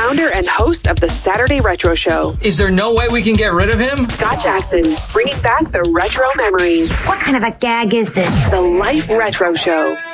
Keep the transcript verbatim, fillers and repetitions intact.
founder and host of the Saturday Retro Show. Is there no way we can get rid of him? Scott Jackson, bringing back the retro memories. What kind of a gag is this? The Life Retro Show.